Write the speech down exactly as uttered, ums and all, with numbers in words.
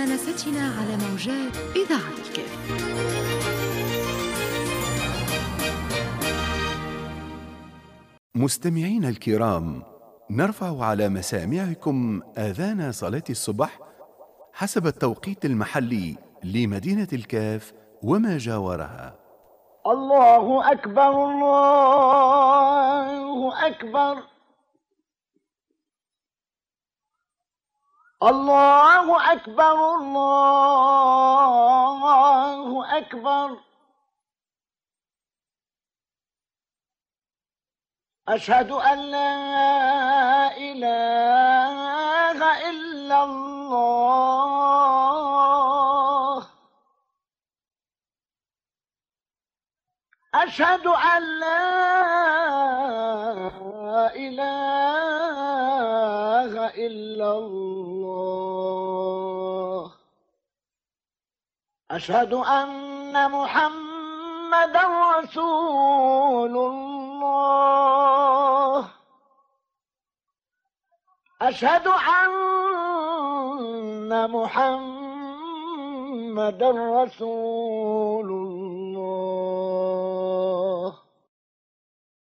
مجالستنا على موجات إذاعة الكاف. مستمعين الكرام، نرفع على مسامعكم آذان صلاة الصبح حسب التوقيت المحلي لمدينة الكاف وما جاورها. الله أكبر الله أكبر الله أكبر الله أكبر أشهد أن لا إله إلا الله أشهد أن لا إله إلا الله أشهد أن محمدا رسول الله أشهد أن محمدا رسول الله